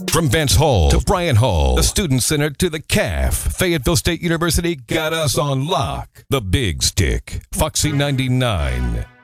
From Vance Hall to Bryant Hall, the Student Center to the CAF, Fayetteville State University got us on lock. The Big Stick, Foxy 99.